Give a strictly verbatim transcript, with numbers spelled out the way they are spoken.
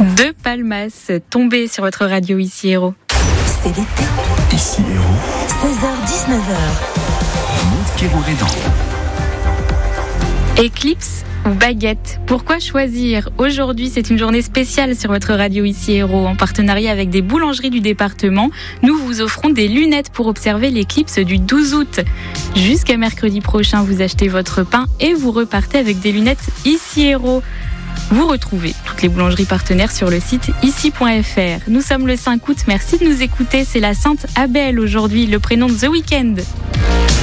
Deux palmas tombées sur votre radio ici Héros. C'est l'été. Ici Héros. seize heures dix-neuf heures. Monte Kérourédan. Éclipse ou baguette? Pourquoi choisir? Aujourd'hui, c'est une journée spéciale sur votre radio ici Héros. En partenariat avec des boulangeries du département, nous vous offrons des lunettes pour observer l'éclipse du douze août. Jusqu'à mercredi prochain, vous achetez votre pain et vous repartez avec des lunettes ici Héros. Vous retrouvez toutes les boulangeries partenaires sur le site ici point f r. Nous sommes le cinq août, merci de nous écouter. C'est la Sainte Abel aujourd'hui, le prénom de The Weeknd.